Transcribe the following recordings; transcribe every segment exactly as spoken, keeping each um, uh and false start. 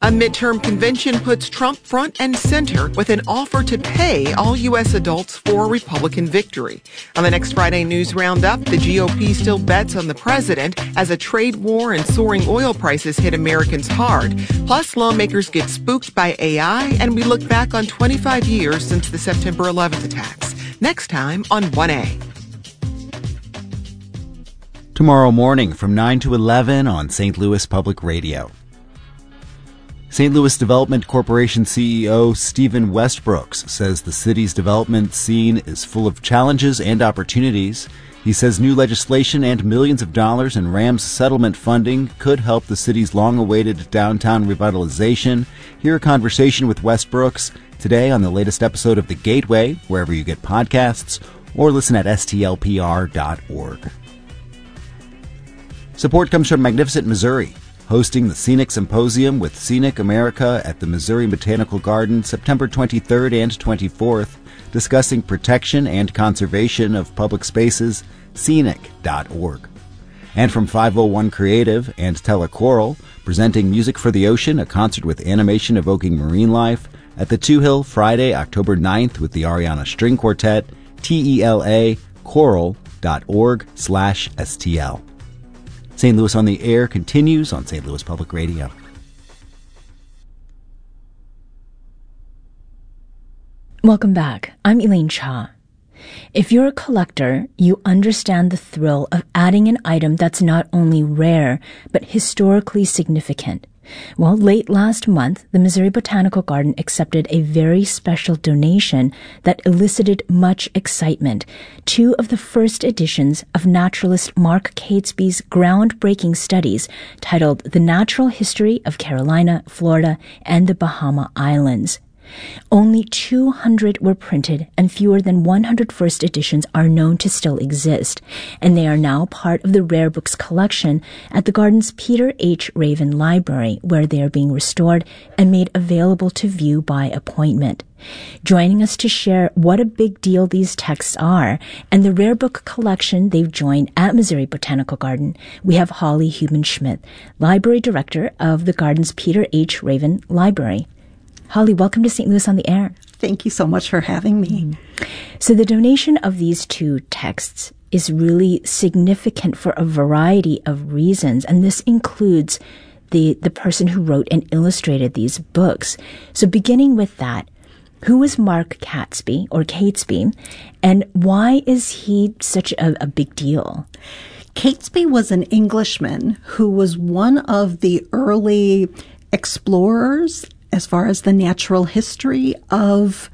A midterm convention puts Trump front and center with an offer to pay all U S adults for a Republican victory. On the next Friday News Roundup, the G O P still bets on the president as a trade war and soaring oil prices hit Americans hard. Plus, lawmakers get spooked by A I, and we look back on twenty-five years since the September eleventh attacks. Next time on one A. Tomorrow morning from nine to eleven on Saint Louis Public Radio. Saint Louis Development Corporation C E O Stephen Westbrooks says the city's development scene is full of challenges and opportunities. He says new legislation and millions of dollars in Rams settlement funding could help the city's long-awaited downtown revitalization. Hear a conversation with Westbrooks today on the latest episode of The Gateway, wherever you get podcasts, or listen at S T L P R dot org. Support comes from Magnificent Missouri, hosting the Scenic Symposium with Scenic America at the Missouri Botanical Garden September twenty-third and twenty-fourth, discussing protection and conservation of public spaces, scenic dot org. And from five oh one Creative and Telechoral, presenting Music for the Ocean, a concert with animation evoking marine life, at the Two Hill Friday, October ninth with the Ariana String Quartet, T E L A, choral dot org slash S T L. Saint Louis on the Air continues on Saint Louis Public Radio. Welcome back. I'm Elaine Cha. If you're a collector, you understand the thrill of adding an item that's not only rare, but historically significant. Well, late last month, the Missouri Botanical Garden accepted a very special donation that elicited much excitement. Two of the first editions of naturalist Mark Catesby's groundbreaking studies titled The Natural History of Carolina, Florida, and the Bahama Islands. Only two hundred were printed, and fewer than one hundred first editions are known to still exist, and they are now part of the rare books collection at the Garden's Peter H. Raven Library, where they are being restored and made available to view by appointment. Joining us to share what a big deal these texts are and the rare book collection they've joined at Missouri Botanical Garden, we have Holly Huben-Schmidt, Library Director of the Garden's Peter H. Raven Library. Holly, welcome to Saint Louis on the Air. Thank you so much for having me. Mm. So the donation of these two texts is really significant for a variety of reasons, and this includes the, the person who wrote and illustrated these books. So beginning with that, who is Mark Catesby, or Catesby, and why is he such a, a big deal? Catesby was an Englishman who was one of the early explorers as far as the natural history of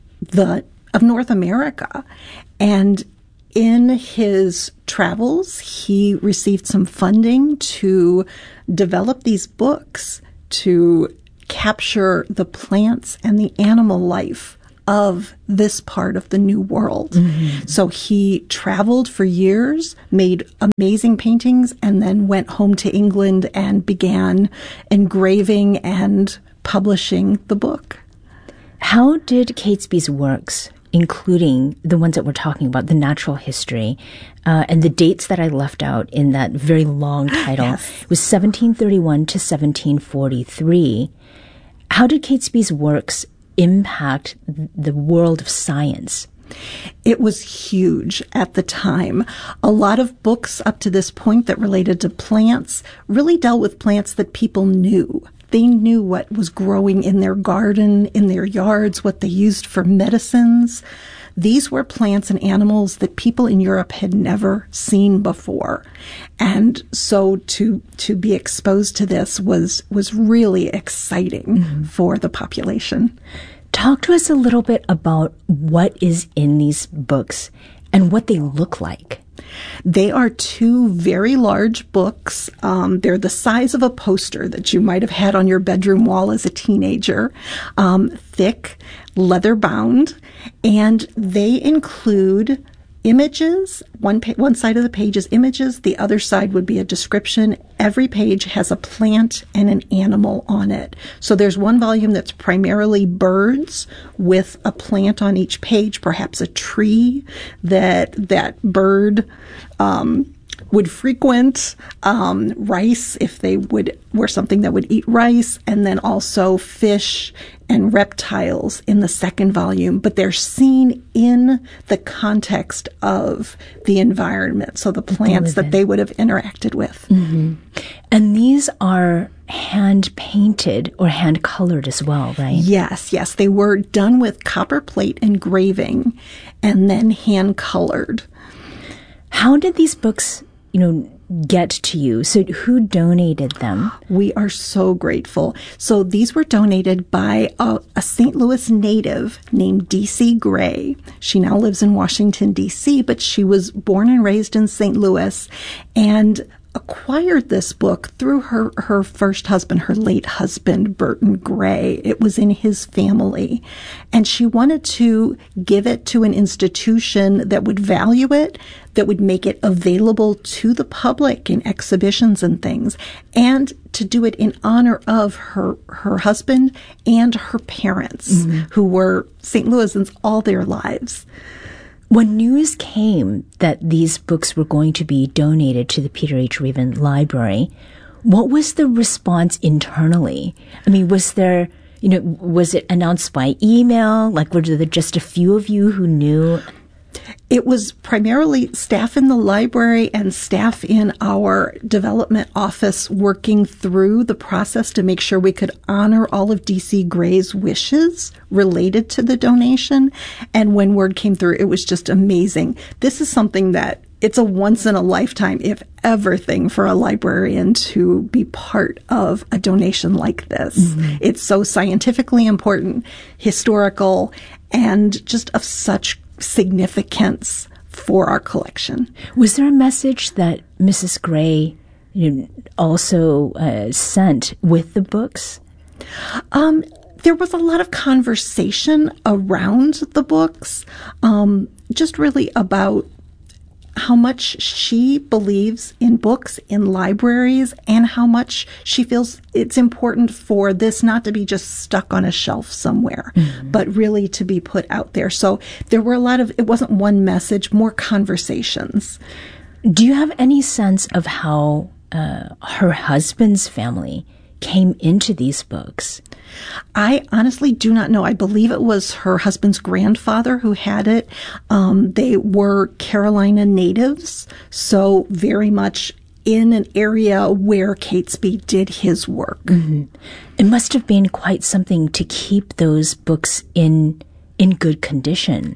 the of North America. And in his travels, he received some funding to develop these books to capture the plants and the animal life of this part of the New World. Mm-hmm. So he traveled for years, made amazing paintings, and then went home to England and began engraving and publishing the book. How did Catesby's works, including the ones that we're talking about, the natural history, uh, and the dates that I left out in that very long title, yes. It was seventeen thirty-one to seventeen forty-three. How did Catesby's works impact the world of science? It was huge at the time. A lot of books up to this point that related to plants really dealt with plants that people knew. They knew what was growing in their garden, in their yards, what they used for medicines. These were plants and animals that people in Europe had never seen before. And so to to be exposed to this was was really exciting mm-hmm. for the population. Talk to us a little bit about what is in these books and what they look like. They are two very large books. Um, they're the size of a poster that you might have had on your bedroom wall as a teenager, um, thick, leather-bound, and they include images. One pa- one side of the page is images. The other side would be a description. Every page has a plant and an animal on it. So there's one volume that's primarily birds with a plant on each page, perhaps a tree that that bird um, would frequent, um, rice if they would were something that would eat rice, and then also fish and reptiles in the second volume, but they're seen in the context of the environment, so the plants that they would have interacted with. Mm-hmm. And these are hand-painted or hand-colored as well, right? Yes, yes. They were done with copper plate engraving and then hand-colored. How did these books, you know, get to you? So who donated them? We are so grateful. So these were donated by a, a Saint Louis native named D C Gray. She now lives in Washington, D C, but she was born and raised in Saint Louis and acquired this book through her, her first husband, her late husband, Burton Gray. It was in his family. And she wanted to give it to an institution that would value it, that would make it available to the public in exhibitions and things, and to do it in honor of her, her husband and her parents, mm-hmm. who were Saint Louisans all their lives. When news came that these books were going to be donated to the Peter H. Raven Library, what was the response internally? I mean, was there, you know, was it announced by email? Like, were there just a few of you who knew? It was primarily staff in the library and staff in our development office working through the process to make sure we could honor all of D C Gray's wishes related to the donation. And when word came through, it was just amazing. This is something that it's a once in a lifetime, if ever, thing for a librarian to be part of a donation like this. Mm-hmm. It's so scientifically important, historical, and just of such significance for our collection. Was there a message that Missus Gray, you know, also uh, sent with the books? Um, there was a lot of conversation around the books, um, just really about how much she believes in books, in libraries, and how much she feels it's important for this not to be just stuck on a shelf somewhere, mm-hmm. but really to be put out there. So there were a lot of, it wasn't one message, more conversations. Do you have any sense of how uh, her husband's family came into these books? I honestly do not know. I believe it was her husband's grandfather who had it. Um, they were Carolina natives, so very much in an area where Catesby did his work. Mm-hmm. It must have been quite something to keep those books in in good condition.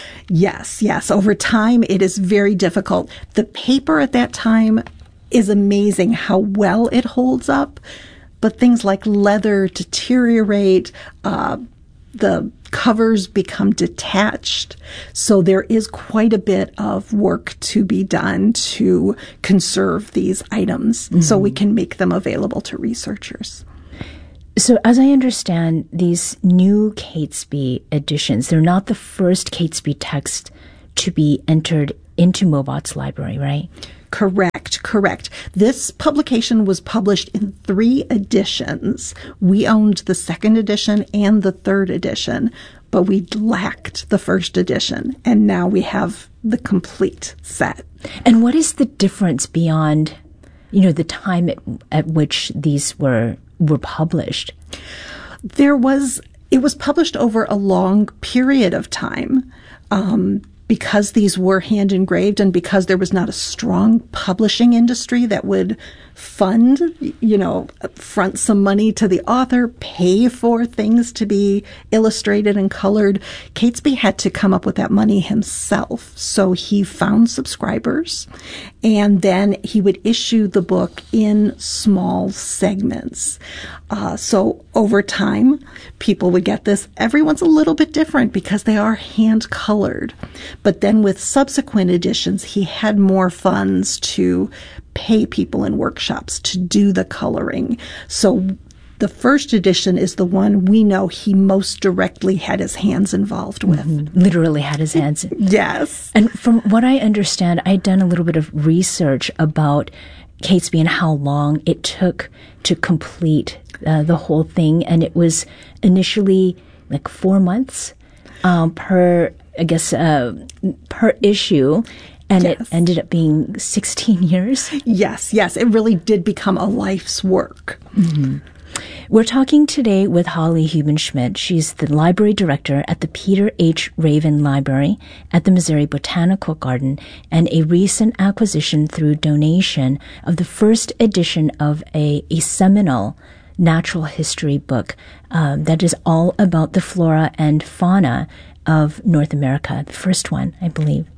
Yes, yes. Over time, it is very difficult. The paper at that time is amazing how well it holds up. But things like leather deteriorate, uh, the covers become detached. So there is quite a bit of work to be done to conserve these items mm-hmm. so we can make them available to researchers. So as I understand, these new Catesby editions, they're not the first Catesby text to be entered into Mobot's library, right? Correct, correct. This publication was published in three editions. We owned the second edition and the third edition, but we lacked the first edition, and now we have the complete set. And what is the difference beyond, you know, the time at, at which these were were published? There was, it was published over a long period of time. Um, Because these were hand engraved and because there was not a strong publishing industry that would fund, you know, front some money to the author, pay for things to be illustrated and colored, Catesby had to come up with that money himself. So he found subscribers, and then he would issue the book in small segments. Uh, so over time, people would get this. Everyone's a little bit different because they are hand colored. But then with subsequent editions, he had more funds to pay people in workshops to do the coloring. So the first edition is the one we know he most directly had his hands involved with. Mm-hmm. Literally had his hands. Yes. And from what I understand, I had done a little bit of research about Catesby and how long it took to complete uh, the whole thing. And it was initially like four months um, per, I guess, uh, per issue. And yes. it ended up being sixteen years? Yes, yes. It really did become a life's work. Mm-hmm. We're talking today with Holly Hubenschmidt. She's the library director at the Peter H. Raven Library at the Missouri Botanical Garden, and a recent acquisition through donation of the first edition of a, a seminal natural history book um, that is all about the flora and fauna of North America, the first one, I believe.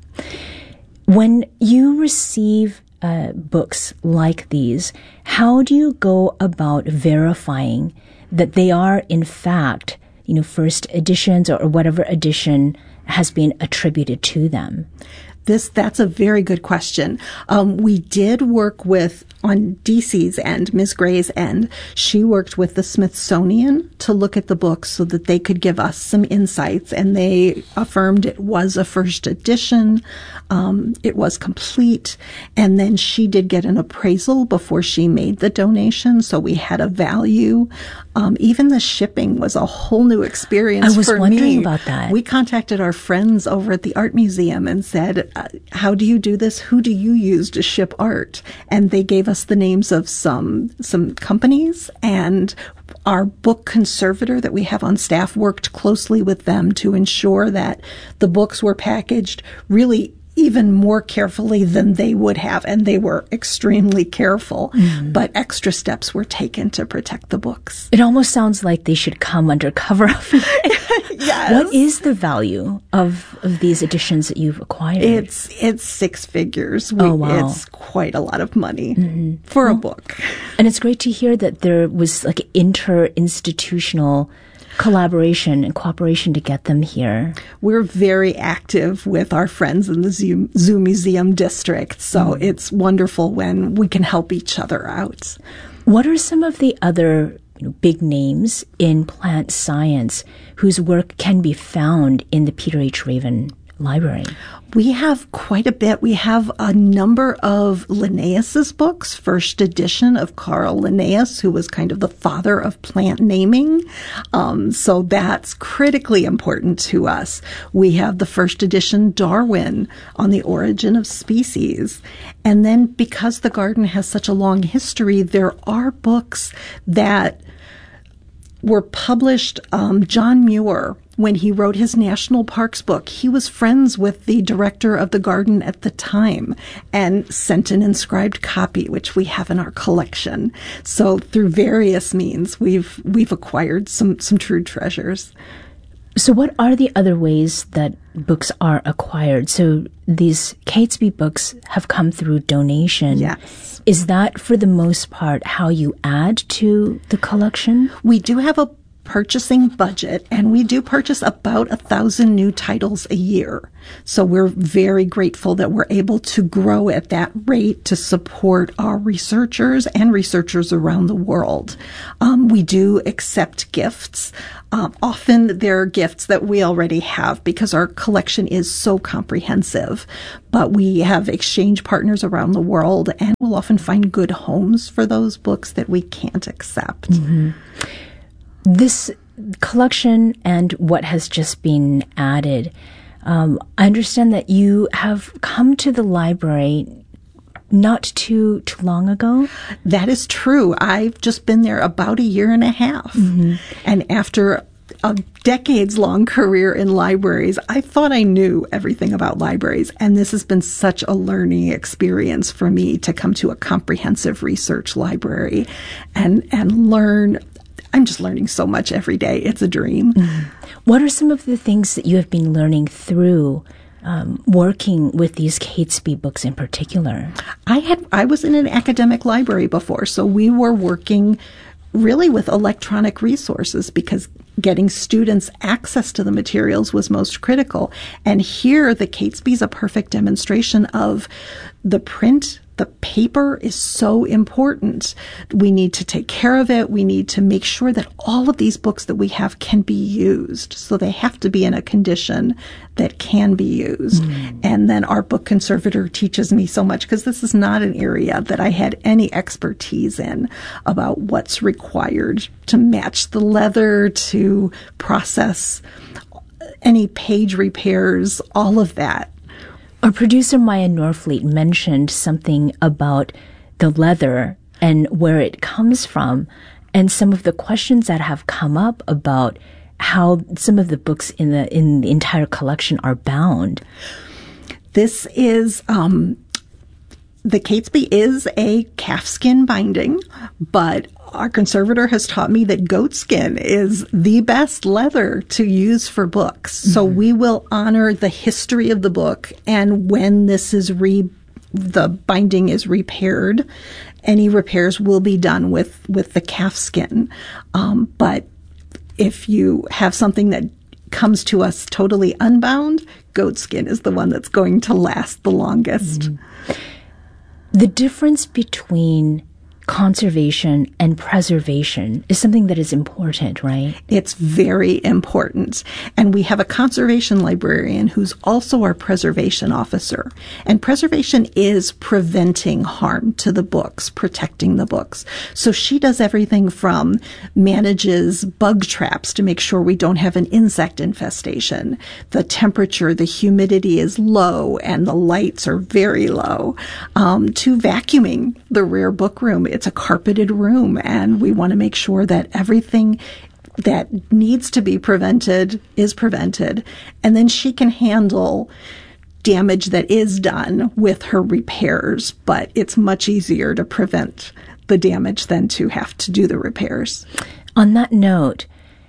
When you receive uh, books like these, how do you go about verifying that they are, in fact, you know, first editions or, or whatever edition has been attributed to them? This, that's a very good question. Um, we did work with, on D C's end, Miz Gray's end, she worked with the Smithsonian to look at the books so that they could give us some insights, and they affirmed it was a first edition, um, it was complete, and then she did get an appraisal before she made the donation, so we had a value. Um, even the shipping was a whole new experience I was for wondering me. about that. We contacted our friends over at the Art Museum and said, uh, how do you do this? Who do you use to ship art? And they gave us the names of some some companies, and our book conservator that we have on staff worked closely with them to ensure that the books were packaged really even more carefully than they would have, and they were extremely careful, mm. but extra steps were taken to protect the books. It almost sounds like they should come under cover of Yes. What is the value of, of these editions that you've acquired? It's it's six figures. We, oh, wow. It's quite a lot of money mm-hmm. for well, a book. And it's great to hear that there was like inter-institutional collaboration and cooperation to get them here. We're very active with our friends in the Zoo, Zoo Museum District, so mm. it's wonderful when we can help each other out. What are some of the other you know, big names in plant science whose work can be found in the Peter H. Raven Library? We have quite a bit. We have a number of Linnaeus's books, first edition of Carl Linnaeus, who was kind of the father of plant naming. Um, so that's critically important to us. We have the first edition Darwin on the origin of species. And then because the garden has such a long history, there are books that were published. Um, John Muir, when he wrote his National Parks book, he was friends with the director of the garden at the time and sent an inscribed copy, which we have in our collection. So through various means, we've we've acquired some, some true treasures. So what are the other ways that books are acquired? So these Catesby books have come through donation. Yes. Is that, for the most part, how you add to the collection? We do have a purchasing budget, and we do purchase about a thousand new titles a year. So we're very grateful that we're able to grow at that rate to support our researchers and researchers around the world. Um, we do accept gifts. Um, often they're gifts that we already have because our collection is so comprehensive. But we have exchange partners around the world, and we'll often find good homes for those books that we can't accept. Mm-hmm. This collection and what has just been added, um, I understand that you have come to the library not too too long ago. That is true. I've just been there about a year and a half. Mm-hmm. And after a decades-long career in libraries, I thought I knew everything about libraries. And this has been such a learning experience for me to come to a comprehensive research library and, and learn. I'm just learning so much every day. It's a dream. Mm. What are some of the things that you have been learning through um, working with these Catesby books in particular? I had I was in an academic library before, so we were working really with electronic resources because getting students access to the materials was most critical. And here, the Catesby's a perfect demonstration of the print. The paper is so important. We need to take care of it. We need to make sure that all of these books that we have can be used. So they have to be in a condition that can be used. Mm. And then our book conservator teaches me so much because this is not an area that I had any expertise in about what's required to match the leather, to process any page repairs, all of that. Our producer, Maya Norfleet, mentioned something about the leather and where it comes from, and some of the questions that have come up about how some of the books in the in the entire collection are bound. This is um, the Catesby is a calfskin binding, but our conservator has taught me that goatskin is the best leather to use for books. Mm-hmm. So we will honor the history of the book, and when this is re the binding is repaired, any repairs will be done with with the calfskin. Um, but if you have something that comes to us totally unbound, goatskin is the one that's going to last the longest. Mm-hmm. The difference between conservation and preservation is something that is important, right? It's very important. And we have a conservation librarian who's also our preservation officer. And preservation is preventing harm to the books, protecting the books. So she does everything from manages bug traps to make sure we don't have an insect infestation. The temperature, the humidity is low and the lights are very low, um, to vacuuming the rare book room. It's a carpeted room, and we want to make sure that everything that needs to be prevented is prevented. And then she can handle damage that is done with her repairs, but it's much easier to prevent the damage than to have to do the repairs. On that note,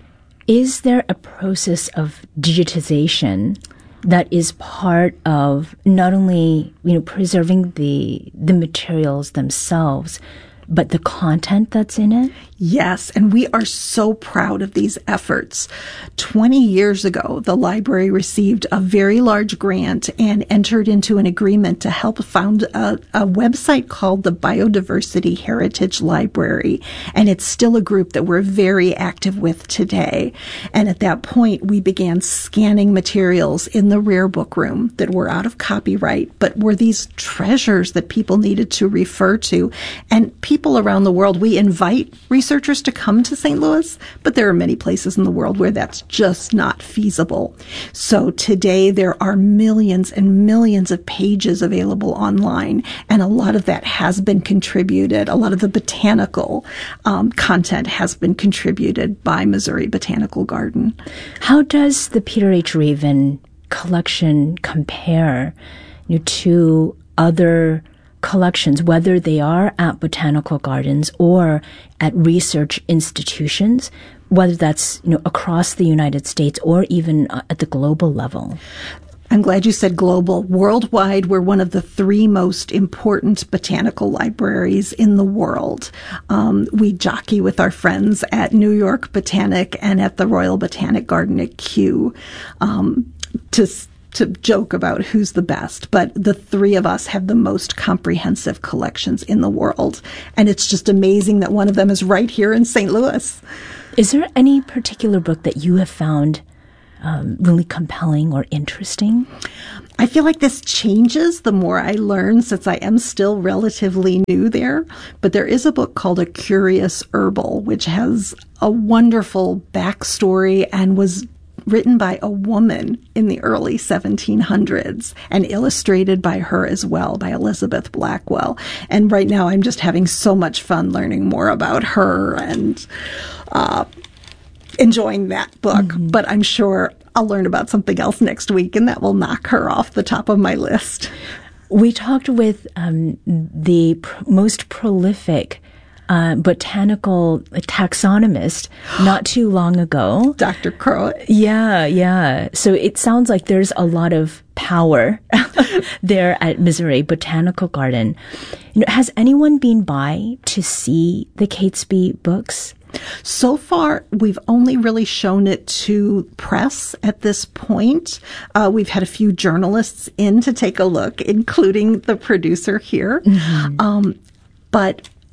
is there a process of digitization that is part of not only, you know, preserving the the materials themselves, but the content that's in it? Yes, and we are so proud of these efforts. twenty years ago, the library received a very large grant and entered into an agreement to help found a, a website called the Biodiversity Heritage Library, and it's still a group that we're very active with today. And at that point, we began scanning materials in the rare book room that were out of copyright, but were these treasures that people needed to refer to. And people around the world, we invite researchers researchers to come to Saint Louis, but there are many places in the world where that's just not feasible. So today there are millions and millions of pages available online, and a lot of that has been contributed. A lot of the botanical um, content has been contributed by Missouri Botanical Garden. How does the Peter H. Raven collection compare, you know, to other collections, whether they are at botanical gardens or at research institutions, whether that's, you know, across the United States or even at the global level? I'm glad you said global. Worldwide, we're one of the three most important botanical libraries in the world. Um, we jockey with our friends at New York Botanic and at the Royal Botanic Garden at Kew um, to to joke about who's the best, but the three of us have the most comprehensive collections in the world. And it's just amazing that one of them is right here in Saint Louis. Is there any particular book that you have found um, really compelling or interesting? I feel like this changes the more I learn, since I am still relatively new there. But there is a book called A Curious Herbal, which has a wonderful backstory and was written by a woman in the early seventeen hundreds and illustrated by her as well, by Elizabeth Blackwell. And right now I'm just having so much fun learning more about her and uh, enjoying that book. Mm-hmm. But I'm sure I'll learn about something else next week, and that will knock her off the top of my list. We talked with um, the pr- most prolific Uh, botanical taxonomist not too long ago. Doctor Crow. Yeah, yeah. So it sounds like there's a lot of power there at Missouri Botanical Garden. You know, has anyone been by to see the Catesby books? So far, we've only really shown it to press at this point. Uh, we've had a few journalists in to take a look, including the producer here. Mm-hmm. Um, but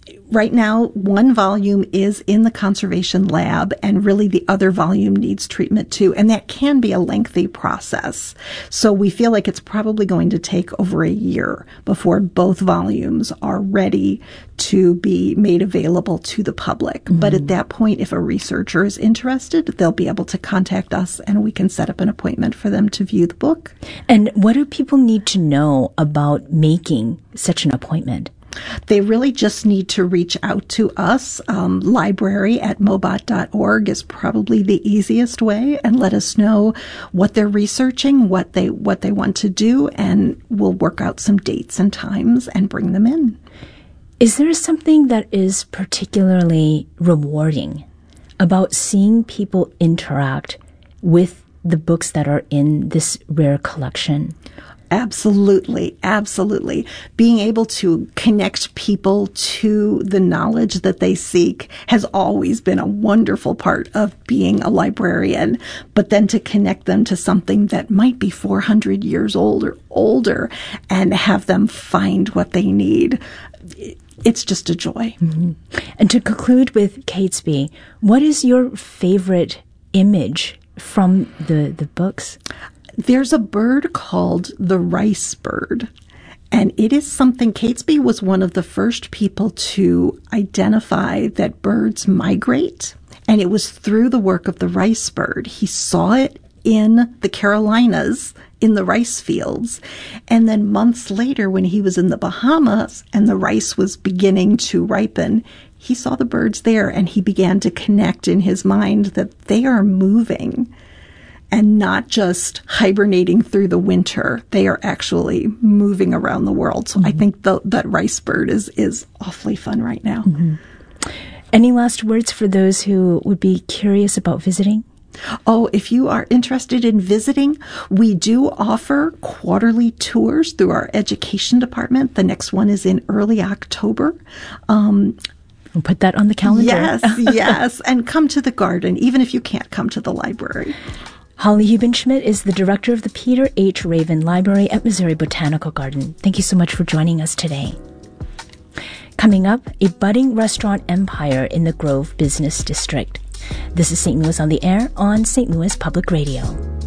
right now, one volume is in the conservation lab, and really the other volume needs treatment too. And that can be a lengthy process. So we feel like it's probably going to take over a year before both volumes are ready to be made available to the public. Mm-hmm. But at that point, if a researcher is interested, they'll be able to contact us and we can set up an appointment for them to view the book. And what do people need to know about making such an appointment? They really just need to reach out to us. Um, library at mobot dot org is probably the easiest way, and let us know what they're researching, what they what they want to do, and we'll work out some dates and times and bring them in. Is there something that is particularly rewarding about seeing people interact with the books that are in this rare collection? Absolutely, absolutely. Being able to connect people to the knowledge that they seek has always been a wonderful part of being a librarian. But then to connect them to something that might be four hundred years old or older and have them find what they need, it's just a joy. Mm-hmm. And to conclude with Catesby, what is your favorite image from the, the books? There's a bird called the rice bird, and it is something, Catesby was one of the first people to identify that birds migrate, and it was through the work of the rice bird. He saw it in the Carolinas, in the rice fields, and then months later when he was in the Bahamas and the rice was beginning to ripen, he saw the birds there, and he began to connect in his mind that they are moving and not just hibernating through the winter. They are actually moving around the world. So mm-hmm. I think the, that rice bird is, is awfully fun right now. Mm-hmm. Any last words for those who would be curious about visiting? Oh, if you are interested in visiting, we do offer quarterly tours through our education department. The next one is in early October. Um, We'll put that on the calendar. Yes, yes. And come to the garden, even if you can't come to the library. Holly Hubenschmidt is the director of the Peter H. Raven Library at Missouri Botanical Garden. Thank you so much for joining us today. Coming up, a budding restaurant empire in the Grove Business District. This is Saint Louis on the Air on Saint Louis Public Radio.